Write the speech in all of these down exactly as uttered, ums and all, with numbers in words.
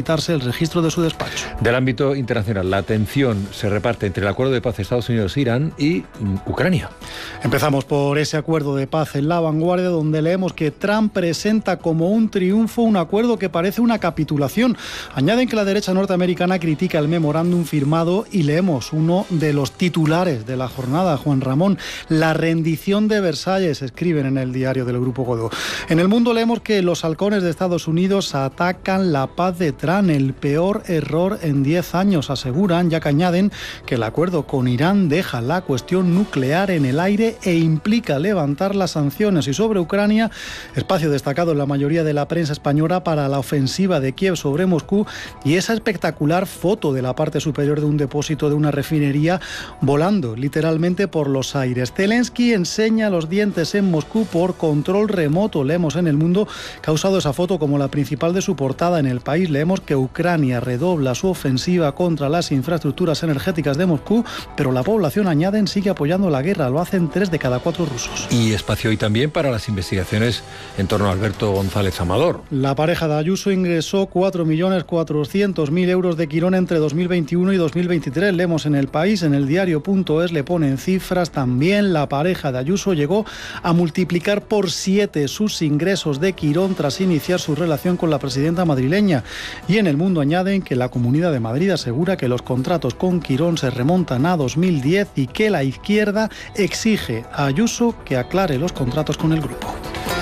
facilitarse el registro de su despacho. Del ámbito internacional, la atención se reparte entre el acuerdo de paz de Estados Unidos e Irán y mm, Ucrania. Empezamos por ese acuerdo de paz en La Vanguardia, donde leemos que Trump presenta como un triunfo un acuerdo que parece una capitulación. Añaden que la derecha norteamericana critica el memorándum firmado y leemos uno de los titulares de la jornada, Juan Ramón, la rendición de Versalles, escriben en el diario del Grupo Godó. En El Mundo leemos que los halcones de Estados Unidos atacan la paz de Trump, el peor error en diez años, aseguran, ya que añaden que el acuerdo con Irán deja la cuestión nuclear en el aire e implica levantar las sanciones. Y sobre Ucrania, espacio destacado en la mayoría de la prensa española para la ofensiva de Kiev sobre Moscú y esa espectacular foto de la parte superior de un depósito de una refinería volando literalmente por los aires. Zelensky enseña los dientes en Moscú por control remoto. Leemos en El Mundo que ha usado esa foto como la principal de su portada en el país. Leemos que Ucrania redobla su ofensiva contra las infraestructuras energéticas de Moscú, pero la población, añaden, sigue apoyando la guerra. Lo hacen tres de cada cuatro rusos. Y espacio hoy también para las investigaciones en torno a Alberto González Amador. La pareja de Ayuso ingresó cuatro millones cuatrocientos mil euros de Quirón entre dos mil veintiuno y dos mil veintitrés. Leemos en El País, en el diario punto es le ponen cifras también. La pareja de Ayuso llegó a multiplicar por siete sus ingresos de Quirón tras iniciar su relación con la presidenta madrileña. Y en El Mundo añaden que la Comunidad de Madrid asegura que los contratos con Quirón se remontan a dos mil diez y que la izquierda exige a Ayuso que aclare los contratos con el grupo.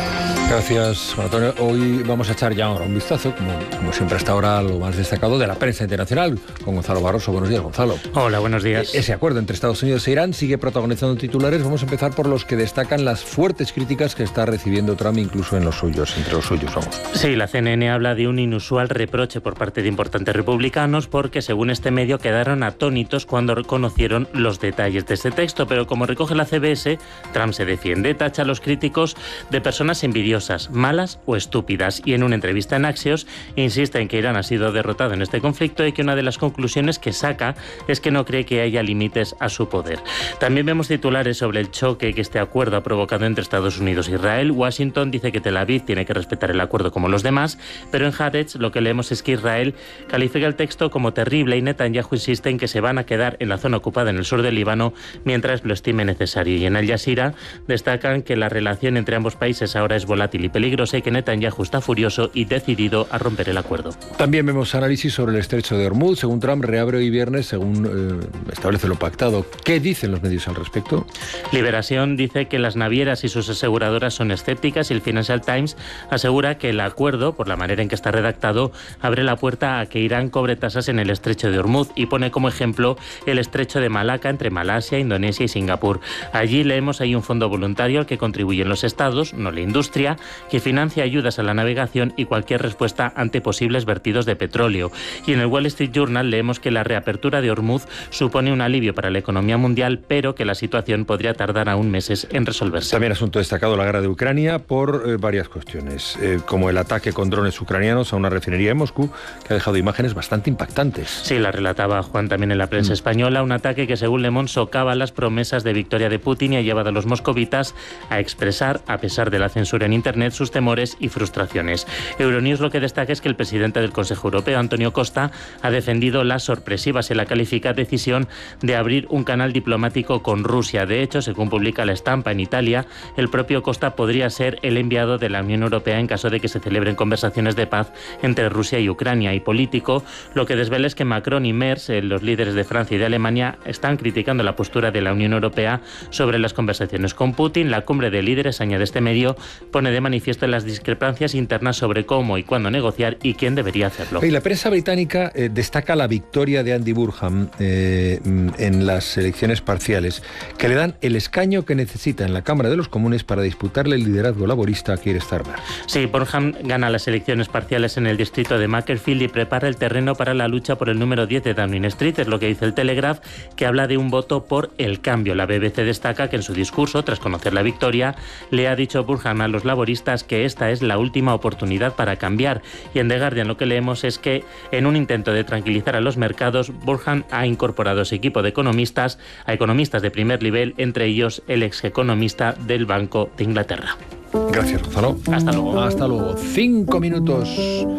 Gracias, Juan Antonio. Hoy vamos a echar ya ahora un vistazo, como, como siempre hasta ahora, lo más destacado de la prensa internacional, con Gonzalo Barroso. Buenos días, Gonzalo. Hola, buenos días. Ese acuerdo entre Estados Unidos e Irán sigue protagonizando titulares. Vamos a empezar por los que destacan las fuertes críticas que está recibiendo Trump, incluso en los suyos, entre los suyos, vamos. Sí, la C N N habla de un inusual reproche por parte de importantes republicanos porque, según este medio, quedaron atónitos cuando reconocieron los detalles de este texto. Pero como recoge la C B S, Trump se defiende, tacha a los críticos de personas envidiosas, malas o estúpidas, y en una entrevista en Axios insiste en que Irán ha sido derrotado en este conflicto y que una de las conclusiones que saca es que no cree que haya límites a su poder. También vemos titulares sobre el choque que este acuerdo ha provocado entre Estados Unidos e Israel. Washington dice que Tel Aviv tiene que respetar el acuerdo como los demás, pero en Haaretz lo que leemos es que Israel califica el texto como terrible y Netanyahu insiste en que se van a quedar en la zona ocupada en el sur del Líbano mientras lo estime necesario. Y en Al Jazeera destacan que la relación entre ambos países ahora es volátil y peligrosa y que Netanyahu está furioso y decidido a romper el acuerdo. También vemos análisis sobre el estrecho de Hormuz. Según Trump, reabre hoy viernes, según eh, establece lo pactado. ¿Qué dicen los medios al respecto? Liberación dice que las navieras y sus aseguradoras son escépticas y el Financial Times asegura que el acuerdo, por la manera en que está redactado, abre la puerta a que Irán cobre tasas en el estrecho de Hormuz y pone como ejemplo el estrecho de Malaca entre Malasia, Indonesia y Singapur. Allí leemos hay un fondo voluntario al que contribuyen los estados, no la industria, que financia ayudas a la navegación y cualquier respuesta ante posibles vertidos de petróleo. Y en el Wall Street Journal leemos que la reapertura de Hormuz supone un alivio para la economía mundial, pero que la situación podría tardar aún meses en resolverse. También asunto destacado la guerra de Ucrania por eh, varias cuestiones, eh, como el ataque con drones ucranianos a una refinería en Moscú, que ha dejado imágenes bastante impactantes. Sí, la relataba Juan también en la prensa mm. española, un ataque que según Le Monde socava las promesas de victoria de Putin y ha llevado a los moscovitas a expresar, a pesar de la censura en Internet, sus temores y frustraciones. Euronews lo que destaca es que el presidente del Consejo Europeo, Antonio Costa, ha defendido la sorpresiva, se la califica, decisión de abrir un canal diplomático con Rusia. De hecho, según publica La Estampa en Italia, el propio Costa podría ser el enviado de la Unión Europea en caso de que se celebren conversaciones de paz entre Rusia y Ucrania. Y Político lo que desvela es que Macron y Merz, los líderes de Francia y de Alemania, están criticando la postura de la Unión Europea sobre las conversaciones con Putin. La cumbre de líderes, añade este medio, pone de manifiesto las discrepancias internas sobre cómo y cuándo negociar y quién debería hacerlo. Y la prensa británica eh, destaca la victoria de Andy Burnham eh, en las elecciones parciales, que le dan el escaño que necesita en la Cámara de los Comunes para disputarle el liderazgo laborista a Keir Starmer. Sí, Burnham gana las elecciones parciales en el distrito de Macclesfield y prepara el terreno para la lucha por el número diez de Downing Street, es lo que dice el Telegraph, que habla de un voto por el cambio. La B B C destaca que en su discurso, tras conocer la victoria, le ha dicho Burnham a los laboristas que esta es la última oportunidad para cambiar. Y en The Guardian lo que leemos es que en un intento de tranquilizar a los mercados, Burnham ha incorporado a su equipo de economistas a economistas de primer nivel, entre ellos el ex economista del Banco de Inglaterra. Gracias, Gonzalo. Hasta luego. Hasta luego. Cinco minutos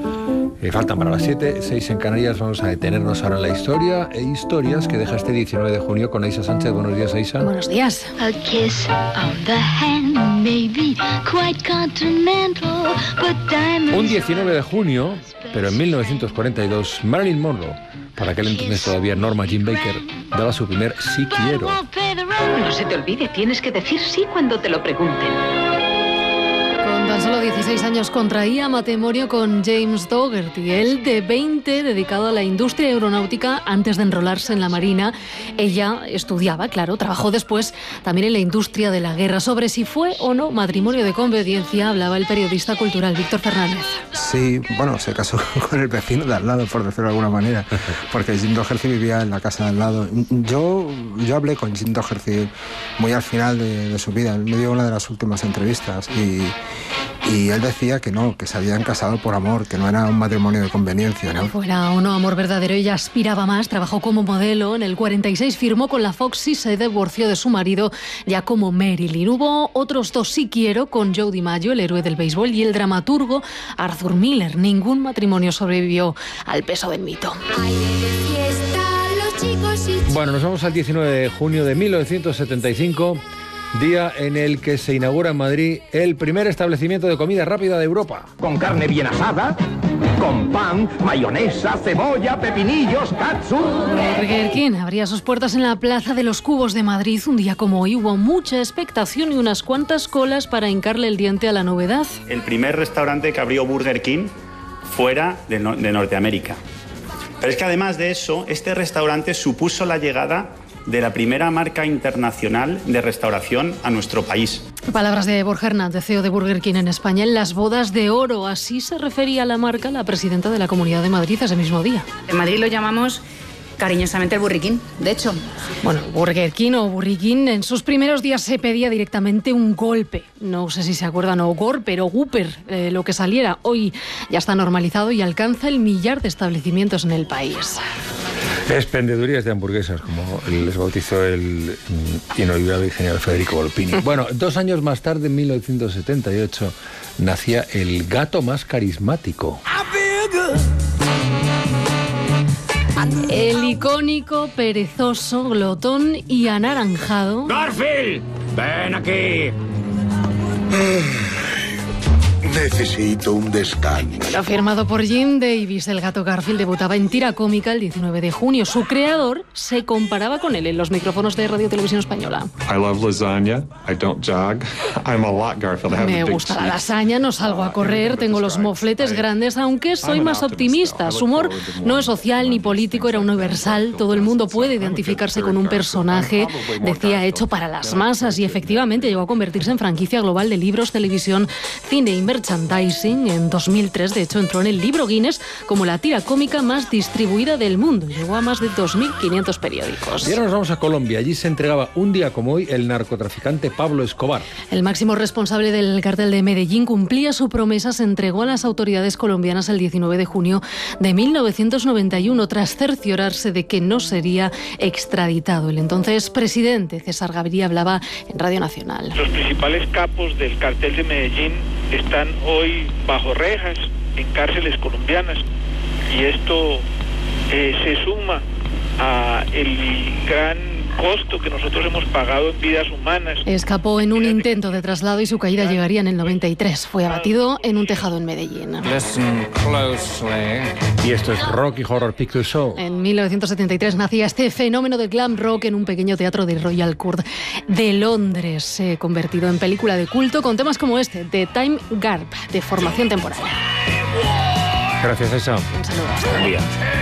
Eh, faltan para las siete, seis en Canarias. Vamos a detenernos ahora en la historia e historias que deja este diecinueve de junio con Aisa Sánchez. Buenos días, Aisa. Buenos días. A kiss on the hand may be quite continental, but diamonds... Un diecinueve de junio, pero en mil novecientos cuarenta y dos, Marilyn Monroe, para aquel entonces todavía Norma Jean Baker, daba su primer sí quiero. No se te olvide, tienes que decir sí cuando te lo pregunten. Con tan solo dieciséis años contraía matrimonio con James Dougherty, él de veinte, dedicado a la industria aeronáutica antes de enrolarse en la Marina. Ella estudiaba, claro, trabajó después también en la industria de la guerra. Sobre si fue o no matrimonio de conveniencia hablaba el periodista cultural Víctor Fernández. Sí, bueno, se casó con el vecino de al lado, por decirlo de alguna manera, porque Jim Dougherty vivía en la casa de al lado. Yo, yo hablé con Jim Dougherty muy al final de, de su vida, me dio una de las últimas entrevistas y... Y él decía que no, que se habían casado por amor, que no era un matrimonio de conveniencia, ¿no? Fuera o no amor verdadero, ella aspiraba más, trabajó como modelo. En el cuarenta y seis firmó con la Fox y se divorció de su marido ya como Marilyn. Hubo otros dos sí quiero con Joe DiMaggio, el héroe del béisbol, y el dramaturgo Arthur Miller. Ningún matrimonio sobrevivió al peso del mito. Bueno, nos vamos al diecinueve de junio de mil novecientos setenta y cinco... día en el que se inaugura en Madrid el primer establecimiento de comida rápida de Europa. Con carne bien asada, con pan, mayonesa, cebolla, pepinillos, katsu. Burger King abría sus puertas en la Plaza de los Cubos de Madrid. Un día como hoy hubo mucha expectación y unas cuantas colas para hincarle el diente a la novedad. El primer restaurante que abrió Burger King fuera de, no- de Norteamérica. Pero es que además de eso, este restaurante supuso la llegada de la primera marca internacional de restauración a nuestro país. Palabras de Borja Hernández, C E O de Burger King en España, en las bodas de oro. Así se refería a la marca la presidenta de la Comunidad de Madrid ese mismo día. En Madrid lo llamamos cariñosamente el burriquín, de hecho. Bueno, Burger King o Burriquín en sus primeros días se pedía directamente un golpe. No sé si se acuerdan, o Gorper o Whopper, eh, lo que saliera. Hoy ya está normalizado y alcanza el millar de establecimientos en el país. Expendedurías de hamburguesas, como les bautizó el inolvidable y genial Federico Volpini. Bueno, dos años más tarde, en mil novecientos setenta y ocho, nacía el gato más carismático. El icónico, perezoso, glotón y anaranjado... ¡Garfield! ¡Ven aquí! Necesito un descanso. Lo firmado por Jim Davis, el gato Garfield debutaba en tira cómica el diecinueve de junio. Su creador se comparaba con él en los micrófonos de Radio Televisión Española. I love lasagna. I don't jog. I'm a lot Garfield. I have Me a big gusta la cheeks. lasaña, no salgo a correr, tengo los mofletes grandes, aunque soy más optimista. Su humor no es social ni político, era universal. Todo el mundo puede identificarse con un personaje, decía, hecho para las masas, y efectivamente llegó a convertirse en franquicia global de libros, televisión, cine y merchandising. En dos mil tres, de hecho, entró en el libro Guinness como la tira cómica más distribuida del mundo. Llegó a más de dos mil quinientos periódicos. Y ahora nos vamos a Colombia. Allí se entregaba un día como hoy el narcotraficante Pablo Escobar. El máximo responsable del cártel de Medellín cumplía su promesa, se entregó a las autoridades colombianas el diecinueve de junio de mil novecientos noventa y uno, tras cerciorarse de que no sería extraditado. El entonces presidente César Gaviria hablaba en Radio Nacional. Los principales capos del cartel de Medellín están hoy bajo rejas en cárceles colombianas, y esto eh, se suma a el gran costo que nosotros hemos pagado en vidas humanas. Escapó en un intento de traslado y su caída llegaría en el noventa y tres. Fue abatido en un tejado en Medellín. Listen closely. Y esto es Rocky Horror Picture Show. En mil novecientos setenta y tres nacía este fenómeno del glam rock en un pequeño teatro de Royal Court de Londres, Se convertido en película de culto con temas como este, The Time Garb, de formación temporal. Gracias, Esa. Un saludo. Buen día.